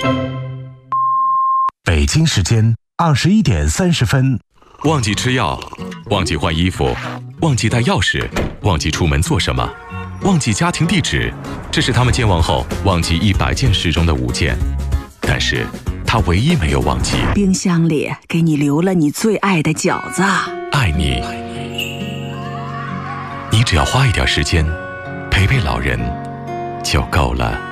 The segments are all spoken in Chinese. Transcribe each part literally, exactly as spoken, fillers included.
北京时间二十一点三十分。 忘记吃药，忘记换衣服，忘记带钥匙，忘记出门做什么，忘记家庭地址，这是他们健忘后忘记一百件事中的五件。但是他唯一没有忘记， 冰箱里给你留了你最爱的饺子。 爱你，你只要花一点时间陪陪老人就够了。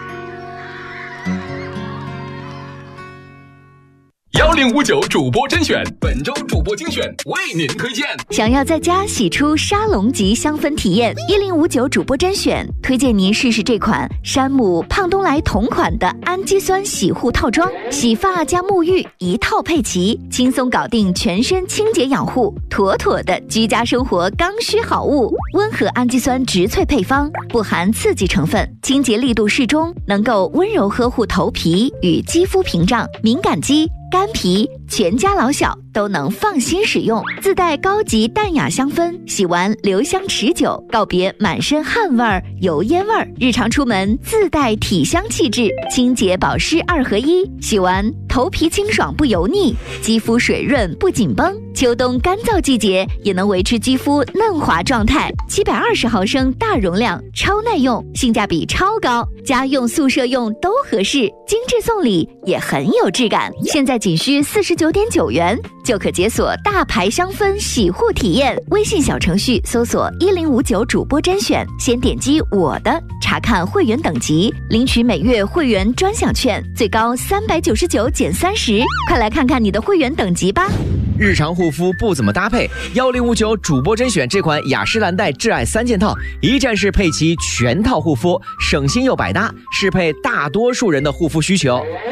幺零五九主播甄选，本周主播精选为您推荐。 想要在家洗出沙龙级香氛体验，一零五九主播甄选推荐您试试这款山姆胖东来同款的氨基酸洗护套装，洗发加沐浴一套配齐，轻松搞定全身清洁养护，妥妥的居家生活刚需好物。温和氨基酸植萃配方，不含刺激成分，清洁力度适中，能够温柔呵护头皮与肌肤屏障，敏感肌、干皮，全家老小都能放心使用。自带高级淡雅香氛，洗完留香持久，告别满身汗味儿、油烟味儿。日常出门自带体香气质，清洁保湿二合一，洗完头皮清爽不油腻，肌肤水润不紧绷。秋冬干燥季节也能维持肌肤嫩滑状态。七百二十毫升大容量，超耐用，性价比超高，家用宿舍用都合适，精致送礼也很有质感。现在仅需四十九点九元就可解锁大牌香氛洗护体验。微信小程序搜索一零五九主播甄选，先点击我的，查看会员等级，领取每月会员专享券，最高三百九十九减三十。快来看看你的会员等级吧。 日常护肤不怎么搭配，幺零五九主播甄选这款雅诗兰黛挚爱三件套，一站式配齐全套护肤，省心又百搭，适配大多数人的护肤需求。